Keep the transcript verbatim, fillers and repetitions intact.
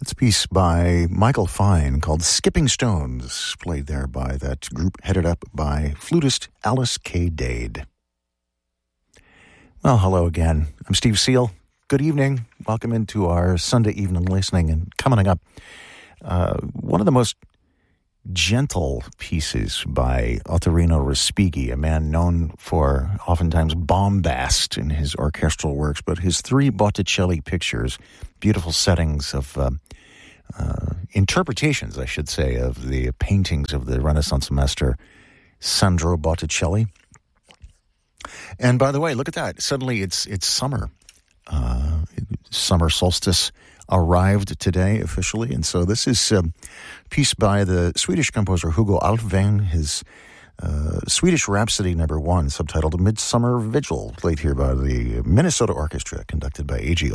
It's a piece by Michael Fine called Skipping Stones, played there by that group headed up by flutist Alice K. Dade. Well, hello again. I'm Steve Seal. Good evening. Welcome into our Sunday evening listening. And coming up, uh, one of the most gentle pieces by Ottorino Respighi, a man known for oftentimes bombast in his orchestral works, but his three Botticelli pictures, beautiful settings of uh, uh, interpretations, I should say, of the paintings of the Renaissance master Sandro Botticelli. And by the way, look at that. Suddenly it's it's summer. Uh, summer solstice arrived today officially. And so this is a piece by the Swedish composer Hugo Alfvén, his uh, Swedish Rhapsody number one, subtitled Midsummer Vigil, played here by the Minnesota Orchestra, conducted by A G